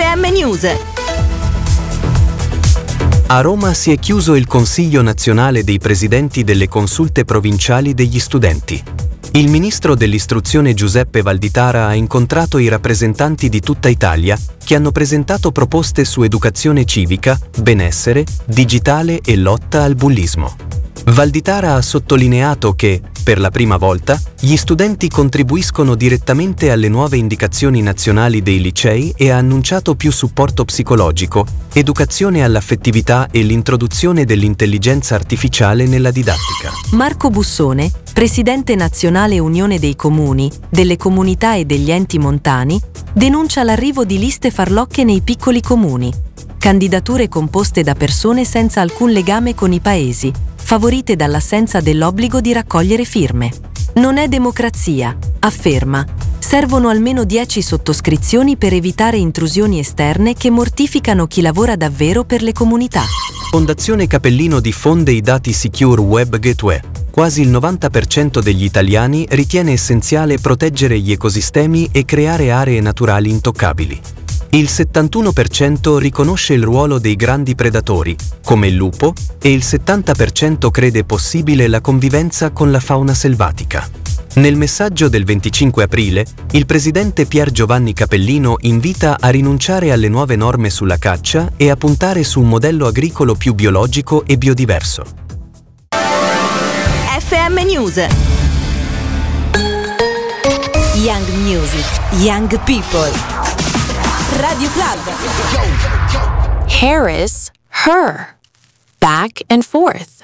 FM News. A Roma si è chiuso il Consiglio nazionale dei presidenti delle consulte provinciali degli studenti. Il ministro dell'istruzione Giuseppe Valditara ha incontrato i rappresentanti di tutta Italia che hanno presentato proposte su educazione civica, benessere, digitale e lotta al bullismo. Valditara ha sottolineato che, per la prima volta, gli studenti contribuiscono direttamente alle nuove indicazioni nazionali dei licei e ha annunciato più supporto psicologico, educazione all'affettività e l'introduzione dell'intelligenza artificiale nella didattica. Marco Bussone, presidente nazionale Unione dei Comuni, delle comunità e degli enti montani, denuncia l'arrivo di liste farlocche nei piccoli comuni. Candidature composte da persone senza alcun legame con i paesi, favorite dall'assenza dell'obbligo di raccogliere firme. Non è democrazia, afferma. Servono almeno 10 sottoscrizioni per evitare intrusioni esterne che mortificano chi lavora davvero per le comunità. Fondazione Capellino diffonde i dati Secure Web Gateway. Quasi il 90% degli italiani ritiene essenziale proteggere gli ecosistemi e creare aree naturali intoccabili. Il 71% riconosce il ruolo dei grandi predatori, come il lupo, e il 70% crede possibile la convivenza con la fauna selvatica. Nel messaggio del 25 aprile, il presidente Pier Giovanni Capellino invita a rinunciare alle nuove norme sulla caccia e a puntare su un modello agricolo più biologico e biodiverso. FM News. Young Music, Young People. Radio Club. Harris, her. Back and forth.